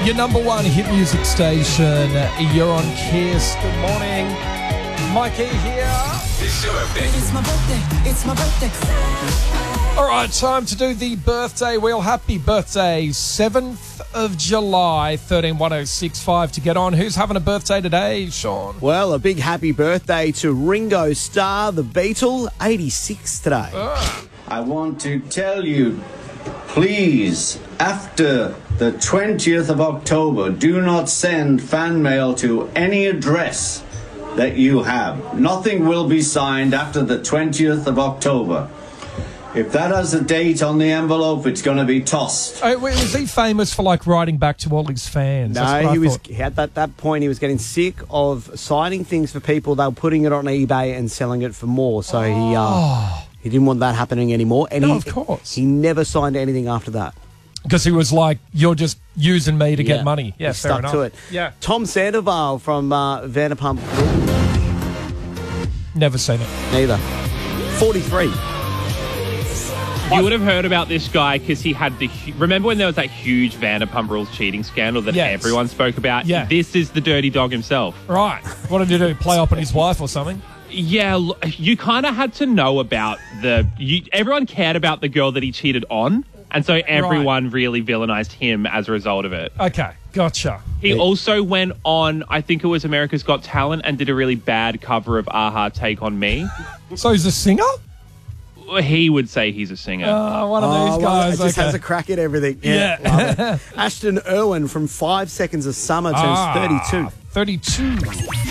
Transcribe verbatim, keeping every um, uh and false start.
Your number one hit music station. You're on Kiss. Good morning. Mikey here. It's my birthday. It's my birthday. All right, time to do the birthday wheel. Happy birthday, seventh of July, thirteen one oh six five to get on. Who's having a birthday today, Sean? Well, a big happy birthday to Ringo Starr, the Beatle, eighty-six today. Oh. I want to tell you, please, after the twentieth of October, do not send fan mail to any address that you have. Nothing will be signed after the twentieth of October. If that has a date on the envelope, it's going to be tossed. Oh, wait, was he famous for, like, writing back to all his fans? That's what No, I he was thought. he at that, that point he was getting sick of signing things for people. They were putting it on eBay and selling it for more. So he uh, Oh. he didn't want that happening anymore. And No, he, of course. he never signed anything after that. Because he was like, you're just using me to Yeah. get money. Yeah, He fair stuck enough. to it. Yeah. Tom Sandoval from uh, Vanderpump. Never seen it. Neither. forty-three. You would have heard about this guy because he had the... hu- Remember when there was that huge Vanderpump Rules cheating scandal that Yes. everyone spoke about? Yeah. This is the dirty dog himself. Right. What did you do? Play up on his wife or something? Yeah, l- you kind of had to know about the... You, everyone cared about the girl that he cheated on, and so everyone really villainized him as a result of it. Okay, gotcha. He also went on, I think it was America's Got Talent, and did a really bad cover of Aha Take On Me. So he's a singer? He would say he's a singer. Oh, one of Oh, these well, guys. it just okay. has a crack at everything. Yeah. Love it. Ashton Irwin from Five Seconds of Summer turns Ah, thirty-two. thirty-two.